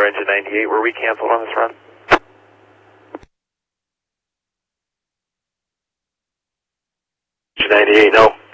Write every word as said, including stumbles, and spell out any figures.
engine ninety-eight, were we canceled on this run? Engine ninety-eight, no.